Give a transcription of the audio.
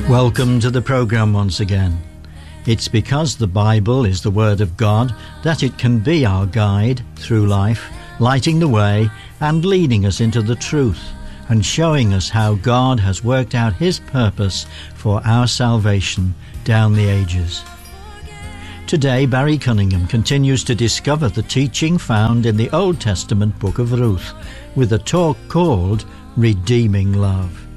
Welcome to the program once again. It's because the Bible is the Word of God that it can be our guide through life, lighting the way and leading us into the truth and showing us how God has worked out His purpose for our salvation down the ages. Today, Barry Cunningham continues to discover the teaching found in the Old Testament book of Ruth with a talk called Redeeming Love.